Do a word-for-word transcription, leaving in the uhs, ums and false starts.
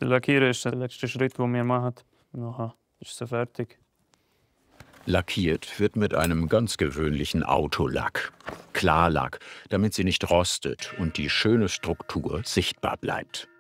Der Lackieren ist der letzte Schritt, den wir machen. Nachher ist sie fertig. Lackiert wird mit einem ganz gewöhnlichen Autolack. Klarlack, damit sie nicht rostet und die schöne Struktur sichtbar bleibt.